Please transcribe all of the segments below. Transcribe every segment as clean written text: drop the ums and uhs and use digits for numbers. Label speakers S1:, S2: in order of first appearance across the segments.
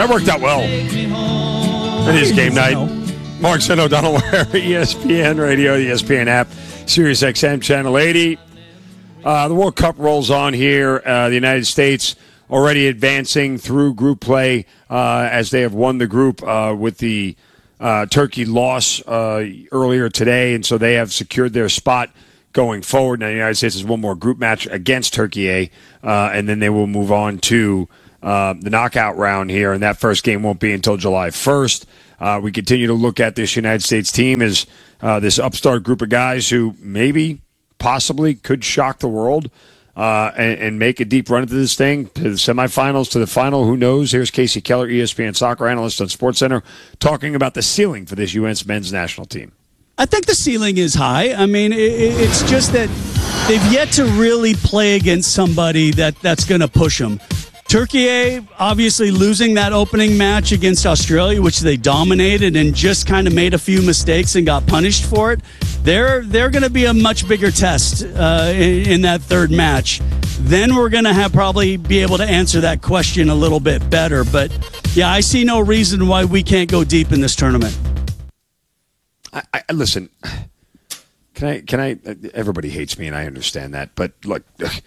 S1: That worked out well. It is game night. Mark St. O'Donnell, ESPN Radio, the ESPN app, Sirius XM Channel 80. The World Cup rolls on here. The United States already advancing through group play as they have won the group with the Turkey loss earlier today, and so they have secured their spot going forward. Now, the United States has one more group match against Turkey, and then they will move on to the knockout round here, and that first game won't be until July 1st. We continue to look at this United States team as this upstart group of guys who maybe, possibly could shock the world and make a deep run into this thing, to the semifinals, to the final. Who knows? Here's Casey Keller, ESPN soccer analyst on SportsCenter, talking about the ceiling for this U.S. men's national team.
S2: I think the ceiling is high. I mean, it's just that they've yet to really play against somebody that's going to push them. Turkey, obviously losing that opening match against Australia, which they dominated and just kind of made a few mistakes and got punished for it. They're going to be a much bigger test in that third match. Then we're going to probably be able to answer that question a little bit better. But, yeah, I see no reason why we can't go deep in this tournament.
S1: Listen, can I? Everybody hates me, and I understand that. But, look,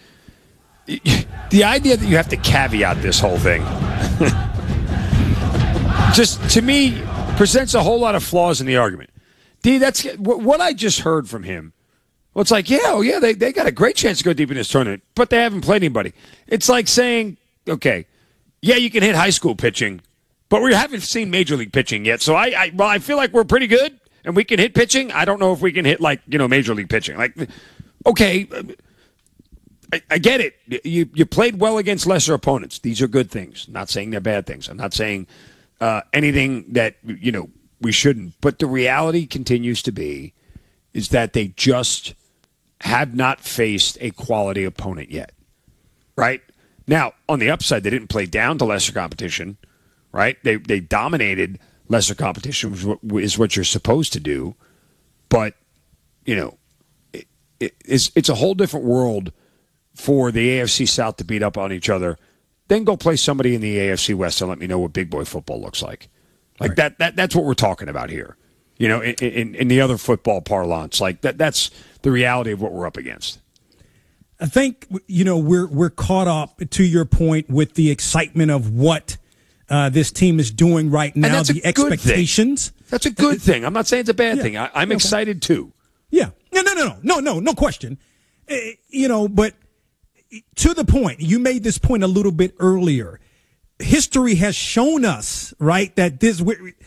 S1: the idea that you have to caveat this whole thing just, to me, presents a whole lot of flaws in the argument. D, that's what I just heard from him. Well, it's like, they got a great chance to go deep in this tournament, but they haven't played anybody. It's like saying, okay, yeah, you can hit high school pitching, but we haven't seen major league pitching yet. So I feel like we're pretty good and we can hit pitching. I don't know if we can hit major league pitching. Like, okay, I get it. You played well against lesser opponents. These are good things. I'm not saying they're bad things. I'm not saying anything that we shouldn't. But the reality continues to be is that they just have not faced a quality opponent yet. Right? Now, on the upside, they didn't play down to lesser competition. Right? They dominated lesser competition, which is what you're supposed to do. But, it's a whole different world for the AFC South to beat up on each other. Then go play somebody in the AFC West and let me know what big boy football looks like. Like right. That's what we're talking about here. In the other football parlance, like that's the reality of what we're up against.
S3: I think we're caught up, to your point, with the excitement of what this team is doing right now.
S1: And that's
S3: the expectations.
S1: That's a good thing. I'm not saying it's a bad thing. I'm excited too.
S3: Yeah. No question. But to the point, you made this point a little bit earlier. History has shown us, right, that this.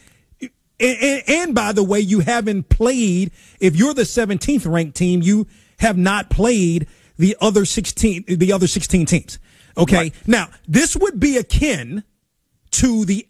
S3: And by the way, you haven't played. If you're the 17th ranked team, you have not played the other 16 teams. Okay. Right. Now, this would be akin to the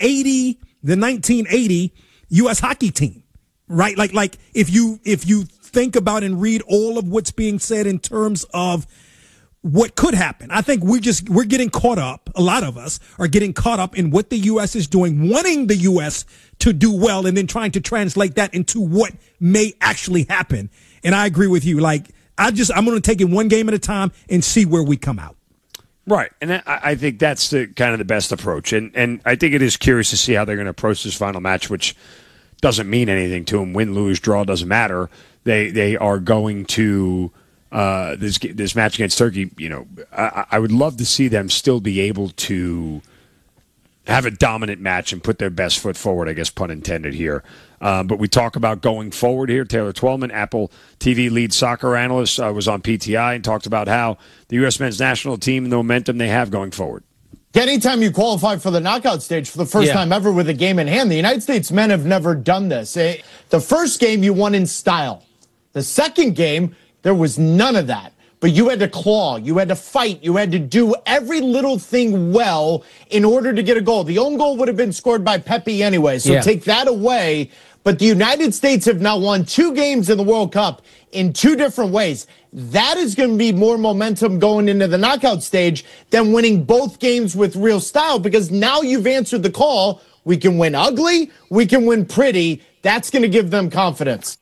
S3: 1980 U.S. hockey team, right? Like if you think about and read all of what's being said in terms of what could happen. I think we're getting caught up. A lot of us are getting caught up in what the U.S. is doing, wanting the U.S. to do well, and then trying to translate that into what may actually happen. And I agree with you. Like, I'm going to take it one game at a time and see where we come out.
S1: Right. And I think that's the kind of the best approach. And I think it is curious to see how they're going to approach this final match, which doesn't mean anything to them. Win, lose, draw, doesn't matter. They are going to this match against Turkey. I would love to see them still be able to have a dominant match and put their best foot forward, I guess, pun intended here. But we talk about going forward here. Taylor Twellman, Apple TV lead soccer analyst, was on PTI and talked about how the U.S. men's national team and the momentum they have going forward.
S4: Anytime you qualify for the knockout stage for the first time ever with a game in hand, the United States men have never done this. The first game you won in style. The second game, there was none of that. But you had to claw, you had to fight, you had to do every little thing well in order to get a goal. The own goal would have been scored by Pepe anyway, so take that away. But the United States have now won 2 games in the World Cup in 2 different ways. That is going to be more momentum going into the knockout stage than winning both games with real style, because now you've answered the call. We can win ugly, we can win pretty. That's going to give them confidence.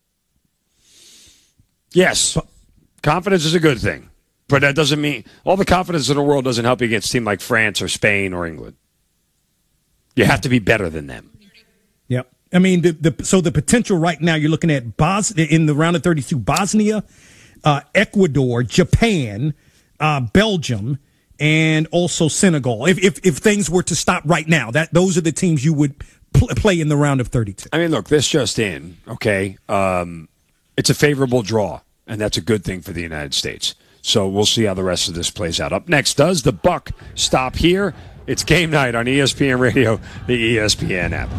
S1: Yes. Confidence is a good thing, but that doesn't mean all the confidence in the world doesn't help you against a team like France or Spain or England. You have to be better than them.
S3: Yep. I mean, so the potential right now, you're looking at in the round of 32, Bosnia, Ecuador, Japan, Belgium, and also Senegal. If things were to stop right now, those are the teams you would play in the round of 32.
S1: I mean, look, this just in, okay? It's a favorable draw, and that's a good thing for the United States. So we'll see how the rest of this plays out. Up next, does the buck stop here? It's game night on ESPN Radio, the ESPN app.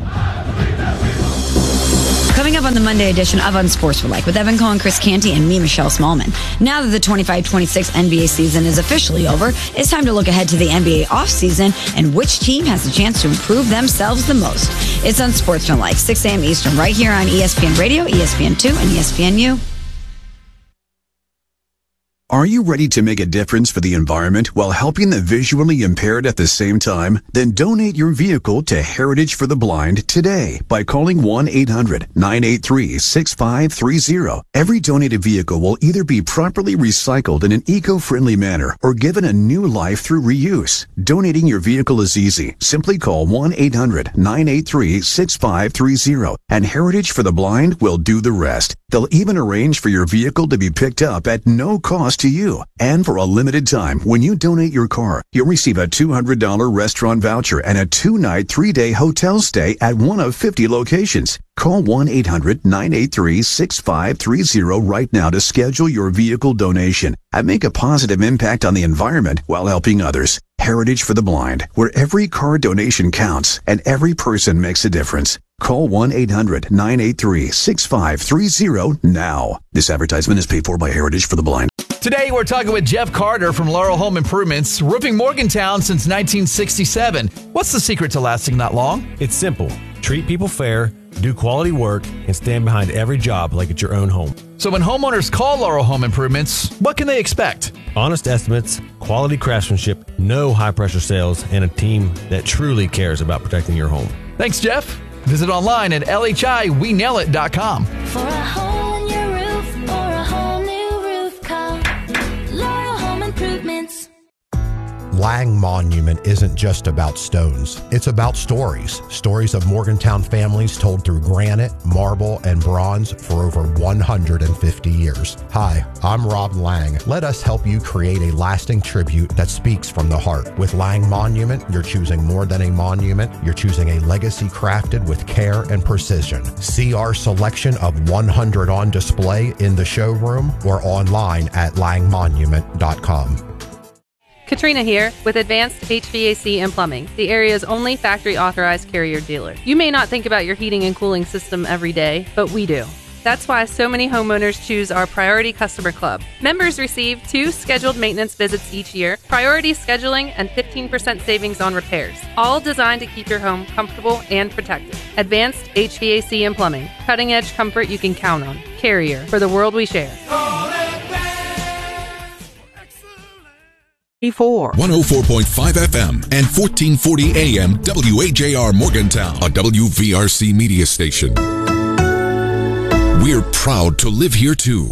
S5: Coming up on the Monday edition of Unsportsmanlike with Evan Cohen, Chris Canty, and me, Michelle Smallman. Now that the 25-26 NBA season is officially over, it's time to look ahead to the NBA offseason and which team has a chance to improve themselves the most. It's Unsportsmanlike, 6 a.m. Eastern, right here on ESPN Radio, ESPN2, and ESPNU.
S6: Are you ready to make a difference for the environment while helping the visually impaired at the same time? Then donate your vehicle to Heritage for the Blind today by calling 1-800-983-6530. Every donated vehicle will either be properly recycled in an eco-friendly manner or given a new life through reuse. Donating your vehicle is easy. Simply call 1-800-983-6530 and Heritage for the Blind will do the rest. They'll even arrange for your vehicle to be picked up at no cost to you. And for a limited time, when you donate your car, you'll receive a $200 restaurant voucher and a 2-night, 3-day hotel stay at one of 50 locations. Call 1-800-983-6530 right now to schedule your vehicle donation and make a positive impact on the environment while helping others. Heritage for the Blind, where every car donation counts and every person makes a difference. Call 1-800-983-6530 now. This advertisement is paid for by Heritage for the Blind.
S7: Today, we're talking with Jeff Carter from Laurel Home Improvements, roofing Morgantown since 1967. What's the secret to lasting that long?
S8: It's simple. Treat people fair, do quality work, and stand behind every job like it's your own home.
S7: So when homeowners call Laurel Home Improvements, what can they expect?
S8: Honest estimates, quality craftsmanship, no high-pressure sales, and a team that truly cares about protecting your home.
S7: Thanks, Jeff. Visit online at LHIWeNailIt.com.
S9: For a hole in your roof or a whole new roof, call Laurel Home Improvements.
S10: Lang Monument isn't just about stones. It's about stories. Stories of Morgantown families told through granite, marble, and bronze for over 150 years. Hi, I'm Rob Lang. Let us help you create a lasting tribute that speaks from the heart. With Lang Monument, you're choosing more than a monument. You're choosing a legacy crafted with care and precision. See our selection of 100 on display in the showroom or online at langmonument.com.
S11: Katrina here with Advanced HVAC and Plumbing, the area's only factory-authorized Carrier dealer. You may not think about your heating and cooling system every day, but we do. That's why so many homeowners choose our Priority Customer Club. Members receive 2 scheduled maintenance visits each year, priority scheduling, and 15% savings on repairs, all designed to keep your home comfortable and protected. Advanced HVAC and Plumbing, cutting-edge comfort you can count on. Carrier, for the world we share.
S12: 104.5 FM and 1440 AM WAJR Morgantown, a WVRC media station. We're proud to live here too.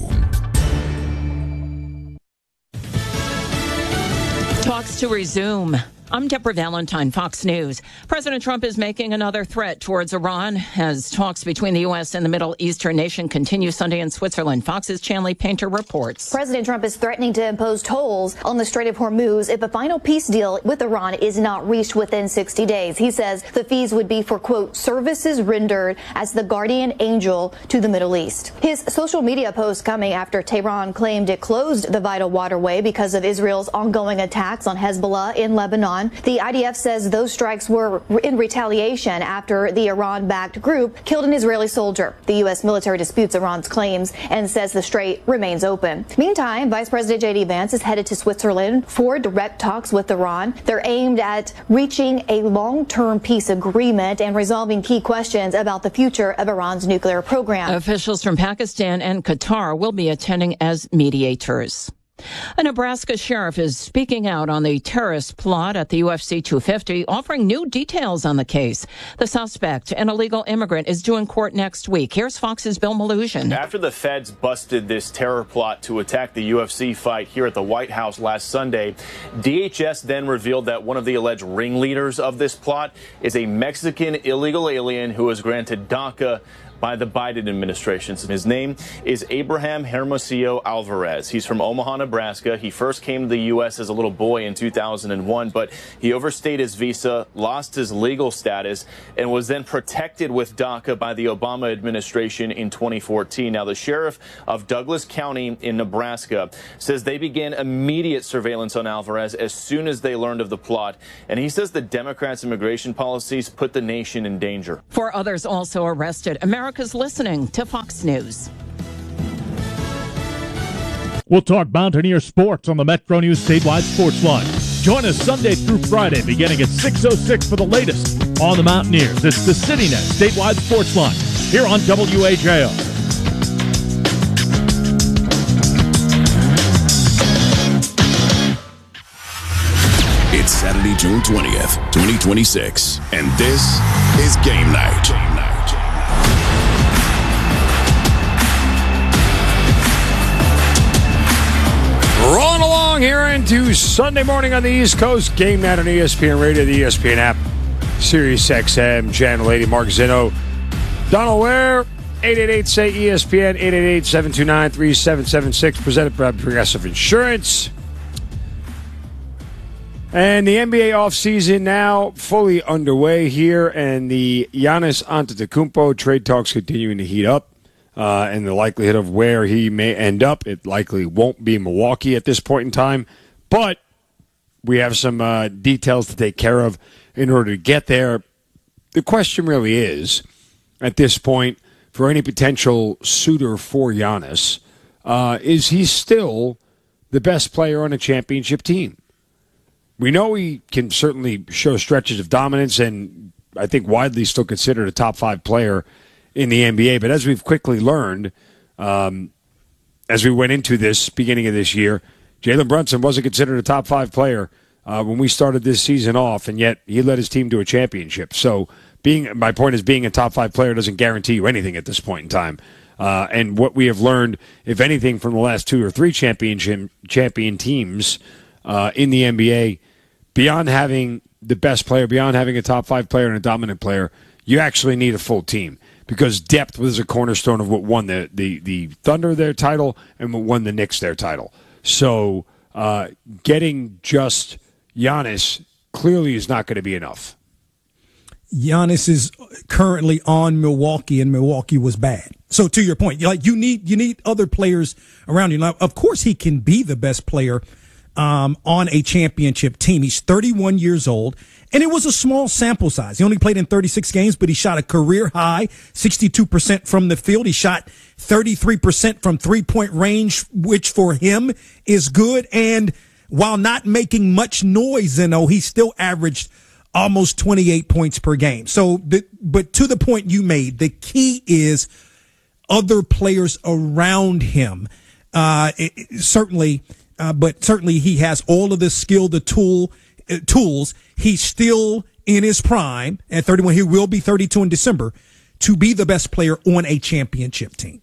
S13: Talks to resume. I'm Deborah Valentine, Fox News. President Trump is making another threat towards Iran as talks between the U.S. and the Middle Eastern nation continue Sunday in Switzerland. Fox's Chanley Painter reports.
S14: President Trump is threatening to impose tolls on the Strait of Hormuz if a final peace deal with Iran is not reached within 60 days. He says the fees would be for, quote, services rendered as the guardian angel to the Middle East. His social media post coming after Tehran claimed it closed the vital waterway because of Israel's ongoing attacks on Hezbollah in Lebanon. The IDF says those strikes were in retaliation after the Iran-backed group killed an Israeli soldier. The U.S. military disputes Iran's claims and says the strait remains open. Meantime, Vice President J.D. Vance is headed to Switzerland for direct talks with Iran. They're aimed at reaching a long-term peace agreement and resolving key questions about the future of Iran's nuclear program.
S13: Officials from Pakistan and Qatar will be attending as mediators. A Nebraska sheriff is speaking out on the terrorist plot at the UFC 250, offering new details on the case. The suspect, an illegal immigrant, is due in court next week. Here's Fox's Bill Malugin.
S15: After the feds busted this terror plot to attack the UFC fight here at the White House last Sunday, DHS then revealed that one of the alleged ringleaders of this plot is a Mexican illegal alien who was granted DACA by the Biden administration. His name is Abraham Hermosillo Alvarez. He's from Omaha, Nebraska. He first came to the U.S. as a little boy in 2001, but he overstayed his visa, lost his legal status, and was then protected with DACA by the Obama administration in 2014. Now, the sheriff of Douglas County in Nebraska says they began immediate surveillance on Alvarez as soon as they learned of the plot, and he says the Democrats' immigration policies put the nation in danger.
S13: 4 others also arrested. America's listening to Fox News.
S16: We'll talk Mountaineer sports on the Metro News Statewide Sports Line. Join us Sunday through Friday beginning at 6:06 for the latest on the Mountaineers. It's the CityNet Statewide Sports Line here on WAJR.
S12: It's Saturday, June 20th, 2026, and this is Game Night.
S1: Rolling along here into Sunday morning on the East Coast. Game Night on ESPN Radio, the ESPN app, Sirius XM, Channel 80. Mark Zinno, Donald Ware, 888-SAY-ESPN, 888-729-3776, presented by Progressive Insurance. And the NBA offseason now fully underway here, and the Giannis Antetokounmpo trade talks continuing to heat up. And the likelihood of where he may end up, it likely won't be Milwaukee at this point in time. But we have some details to take care of in order to get there. The question really is, at this point, for any potential suitor for Giannis, is he still the best player on a championship team? We know he can certainly show stretches of dominance, and I think widely still considered a top 5 player in the NBA. But as we've quickly learned, as we went into this beginning of this year, Jalen Brunson wasn't considered a top 5 player when we started this season off, and yet he led his team to a championship. So my point is, being a top 5 player doesn't guarantee you anything at this point in time. And what we have learned, if anything, from the last 2 or 3 champion teams in the NBA, beyond having the best player, beyond having a top 5 player and a dominant player, you actually need a full team. Because depth was a cornerstone of what won the Thunder their title and what won the Knicks their title. So getting just Giannis clearly is not going to be enough.
S3: Giannis is currently on Milwaukee, and Milwaukee was bad. So to your point, you need other players around you. Now, of course, he can be the best player on a championship team. He's 31 years old. And it was a small sample size. He only played in 36 games, but he shot a career high 62% from the field. He shot 33% from 3-point range, which for him is good. And while not making much noise, he still averaged almost 28 points per game. So, but to the point you made, the key is other players around him. Certainly he has all of the skill, the tools. He's still in his prime at 31. He will be 32 in December to be the best player on a championship team.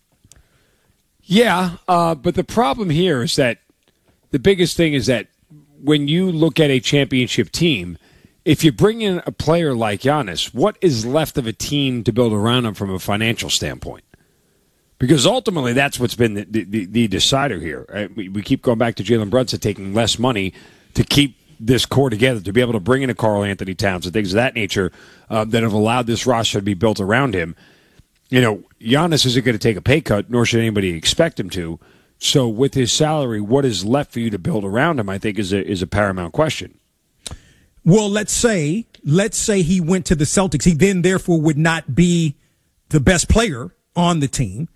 S1: Yeah, but the problem here is that the biggest thing is that when you look at a championship team, if you bring in a player like Giannis, what is left of a team to build around him from a financial standpoint? Because ultimately, that's what's been the decider here. We keep going back to Jalen Brunson taking less money to keep this core together, to be able to bring in a Karl Anthony Towns and things of that nature that have allowed this roster to be built around him. Giannis isn't going to take a pay cut, nor should anybody expect him to. So with his salary, what is left for you to build around him, I think, is a paramount question.
S3: Well, let's say he went to the Celtics. He then therefore would not be the best player on the team.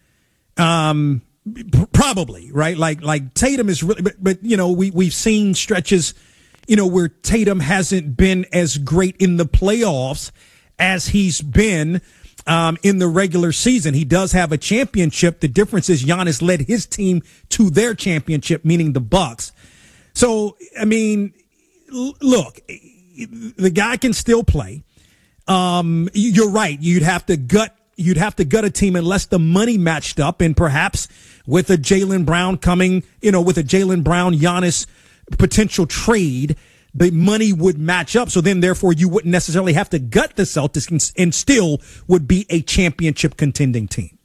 S3: Probably, right? Like Tatum is really, but we've seen stretches, where Tatum hasn't been as great in the playoffs as he's been in the regular season. He does have a championship. The difference is Giannis led his team to their championship, meaning the Bucks. So, I mean, look, the guy can still play. You're right. You'd have to gut a team unless the money matched up, and perhaps with a Jaylen Brown coming, with a Jaylen Brown Giannis potential trade, the money would match up. So then, therefore, you wouldn't necessarily have to gut the Celtics and still would be a championship contending team.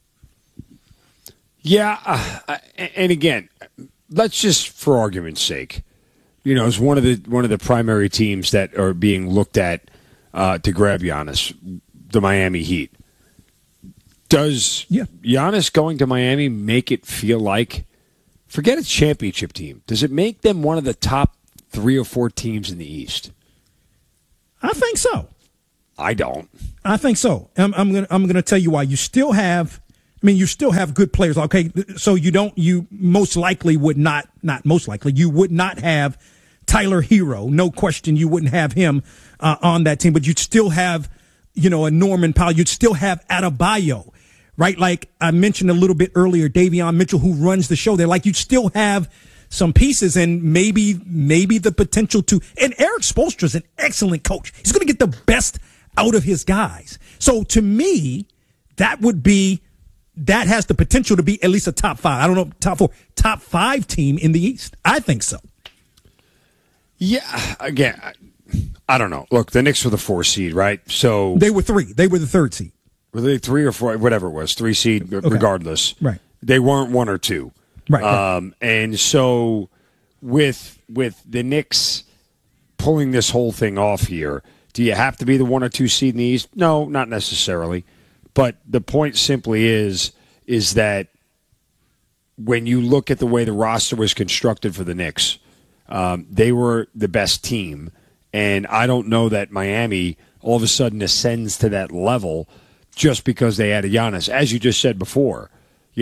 S1: Yeah, and again, let's just, for argument's sake, as one of the primary teams that are being looked at to grab Giannis, the Miami Heat. Does Giannis going to Miami make it feel like, forget a championship team, does it make them one of the top 3 or 4 teams in the East?
S3: I think so.
S1: I don't.
S3: I think so. I'm gonna tell you why. You still have good players. Okay, so you most likely would not you would not have Tyler Hero. No question, you wouldn't have him on that team. But you'd still have, a Norman Powell. You'd still have Adebayo, right? Like I mentioned a little bit earlier, Davion Mitchell, who runs the show there. Like you'd still have some pieces and maybe the potential to. And Eric Spoelstra's an excellent coach. He's going to get the best out of his guys. So to me, that has the potential to be at least a top 5. I don't know, top 4, top 5 team in the East. I think so.
S1: Yeah, again, I don't know. Look, the Knicks were the 4 seed, right? So
S3: they were 3. They were the 3rd seed.
S1: Were they 3 or 4? Whatever it was, 3 seed, okay. Regardless.
S3: Right.
S1: They weren't 1 or 2.
S3: Right.
S1: And so with the Knicks pulling this whole thing off here, do you have to be the 1 or 2 seed in the East? No, not necessarily. But the point simply is that when you look at the way the roster was constructed for the Knicks, they were the best team. And I don't know that Miami all of a sudden ascends to that level just because they added Giannis. As you just said before,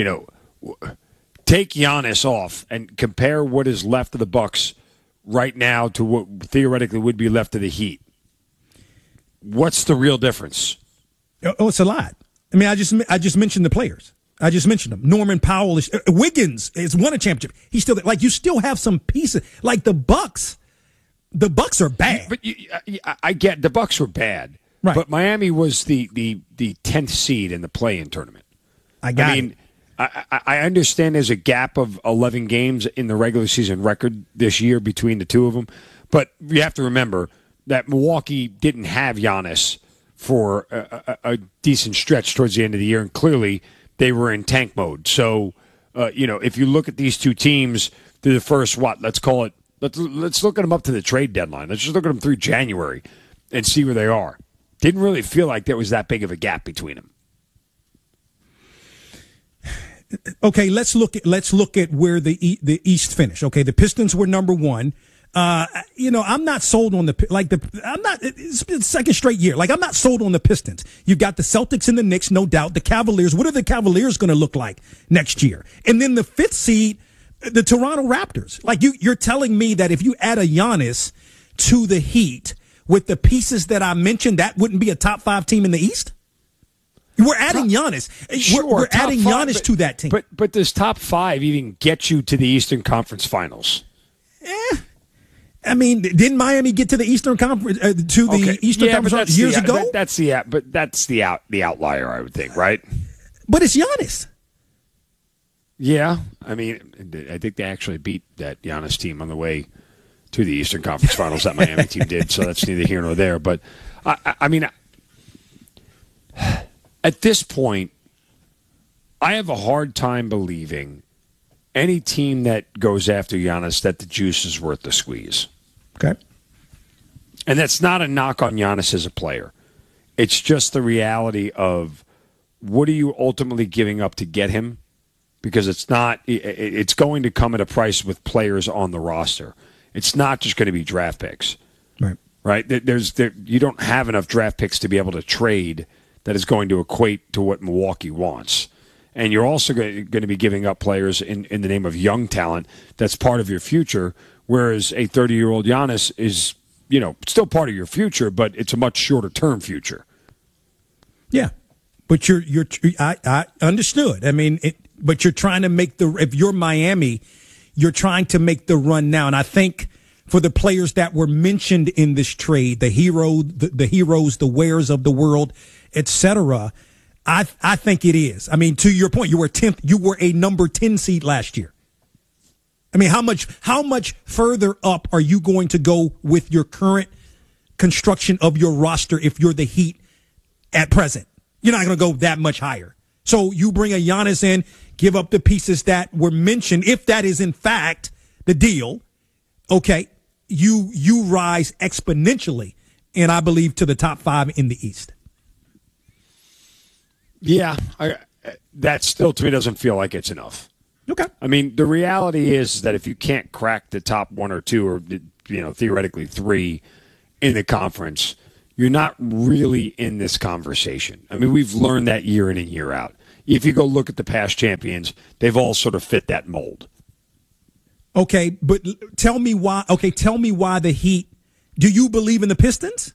S1: take Giannis off and compare what is left of the Bucks right now to what theoretically would be left of the Heat. What's the real difference?
S3: Oh, it's a lot. I mean, I just mentioned the players. I just mentioned them. Norman Powell Wiggins has won a championship. He's still there. Like you still have some pieces. Like the Bucks. The Bucks are bad.
S1: But I get the Bucks were bad.
S3: Right.
S1: But Miami was the 10th seed in the play-in tournament. I understand there's a gap of 11 games in the regular season record this year between the two of them, but you have to remember that Milwaukee didn't have Giannis for a decent stretch towards the end of the year, and clearly they were in tank mode. So, if you look at these two teams through the first, let's call it, let's look at them up to the trade deadline. Let's just look at them through January and see where they are. Didn't really feel like there was that big of a gap between them.
S3: Okay, let's look at where the East finished. Okay, the Pistons were number 1. I'm not sold on it's been the second straight year. Like I'm not sold on the Pistons. You've got the Celtics and the Knicks, no doubt. The Cavaliers. What are the Cavaliers going to look like next year? And then the 5th seed, the Toronto Raptors. Like you're telling me that if you add a Giannis to the Heat with the pieces that I mentioned, that wouldn't be a top 5 team in the East? We're adding Giannis. We're adding Giannis to that team.
S1: But does top 5 even get you to the Eastern Conference Finals?
S3: I mean, didn't Miami get to the Eastern Conference Eastern Conference years ago?
S1: That's the outlier, I would think, right?
S3: But it's Giannis.
S1: Yeah, I mean, I think they actually beat that Giannis team on the way to the Eastern Conference Finals. That Miami team did, so that's neither here nor there. But I mean, at this point, I have a hard time believing any team that goes after Giannis that the juice is worth the squeeze.
S3: Okay.
S1: And that's not a knock on Giannis as a player. It's just the reality of what are you ultimately giving up to get him? Because it's going to come at a price with players on the roster. It's not just going to be draft picks. Right? You don't have enough draft picks to be able to trade that is going to equate to what Milwaukee wants. And you're also going to be giving up players in the name of young talent that's part of your future, whereas a 30-year-old Giannis is, still part of your future, but it's a much shorter-term future.
S3: Yeah. But I understood. I mean, but you're trying to make if you're Miami, you're trying to make the run now. And I think for the players that were mentioned in this trade, the heroes, the Wares of the world, etc., I think it is. I mean, to your point, you were a number 10 seed last year. I mean, how much further up are you going to go with your current construction of your roster if you're the Heat at present? You're not going to go that much higher. So you bring a Giannis in, give up the pieces that were mentioned. If that is in fact the deal, okay, you rise exponentially, and I believe to the top 5 in the East.
S1: Yeah, that still to me doesn't feel like it's enough.
S3: Okay.
S1: I mean, the reality is that if you can't crack the top 1 or 2 or theoretically 3 in the conference, you're not really in this conversation. I mean, we've learned that year in and year out. If you go look at the past champions, they've all sort of fit that mold.
S3: Okay, but tell me why. Okay, tell me why the Heat. Do you believe in the Pistons?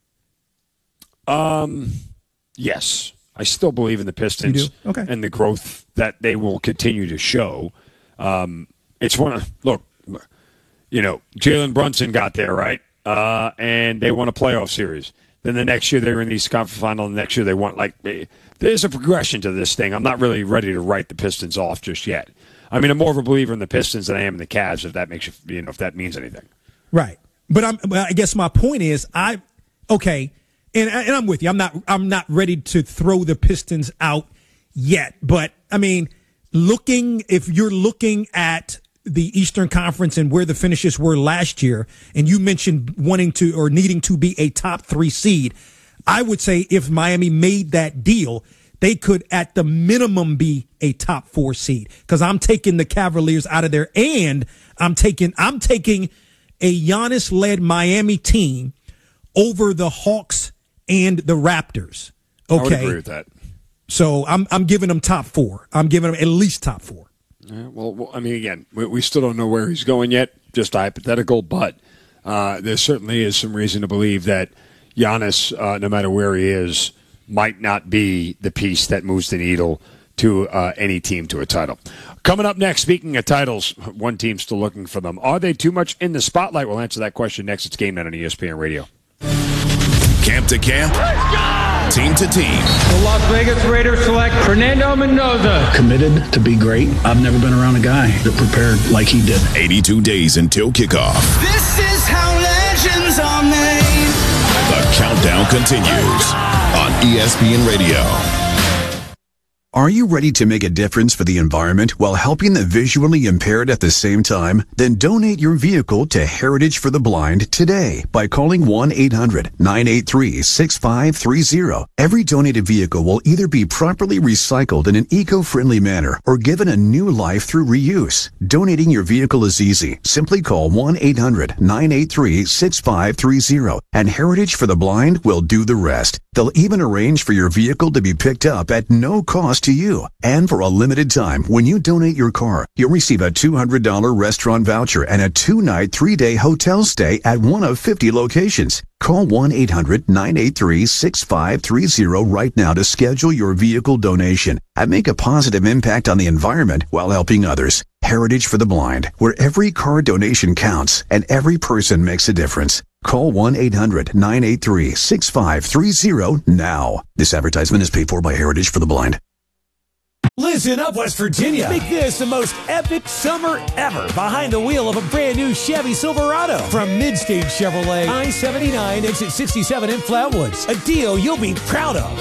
S1: Yes, I still believe in the Pistons.
S3: You do? Okay.
S1: And the growth that they will continue to show. It's one of Jalen Brunson got there, right? And they won a playoff series. Then the next year they were in the East Conference Final. The next year they won. There's a progression to this thing. I'm not really ready to write the Pistons off just yet. I mean, I'm more of a believer in the Pistons than I am in the Cavs. If that makes if that means anything.
S3: Right. But I guess my point is, and I'm with you. I'm not ready to throw the Pistons out yet. But I mean, if you're looking at the Eastern Conference and where the finishes were last year, and you mentioned wanting to or needing to be a top 3 seed, I would say if Miami made that deal, they could at the minimum be a top 4 seed, because I'm taking the Cavaliers out of there, and I'm taking a Giannis-led Miami team over the Hawks and the Raptors. Okay,
S1: I would agree with that.
S3: So I'm giving them top 4. I'm giving them at least top 4.
S1: Yeah, well, I mean, again, we still don't know where he's going yet, just hypothetical, but there certainly is some reason to believe that Giannis, no matter where he is, might not be the piece that moves the needle to any team to a title. Coming up next, speaking of titles, one team still looking for them. Are they too much in the spotlight? We'll answer that question next. It's Game Night on ESPN Radio.
S12: Camp to camp, team to team.
S17: The Las Vegas Raiders select Fernando Mendoza.
S18: Committed to be great. I've never been around a guy that prepared like he did.
S12: 82 days until kickoff.
S19: This is how legends are made.
S12: The countdown continues on ESPN Radio.
S6: Are you ready to make a difference for the environment while helping the visually impaired at the same time? Then donate your vehicle to Heritage for the Blind today by calling 1-800-983-6530. Every donated vehicle will either be properly recycled in an eco-friendly manner or given a new life through reuse. Donating your vehicle is easy. Simply call 1-800-983-6530 and Heritage for the Blind will do the rest. They'll even arrange for your vehicle to be picked up at no cost to you. And for a limited time, when you donate your car, you'll receive a $200 restaurant voucher and a 2-night, 3-day hotel stay at one of 50 locations. Call 1-800-983-6530 right now to schedule your vehicle donation and make a positive impact on the environment while helping others. Heritage for the Blind, where every car donation counts and every person makes a difference. Call 1-800-983-6530 now. This advertisement is paid for by Heritage for the Blind.
S20: Listen up, West Virginia. Make this the most epic summer ever behind the wheel of a brand new Chevy Silverado from Midstage Chevrolet, I-79, exit 67 in Flatwoods. A deal you'll be proud of.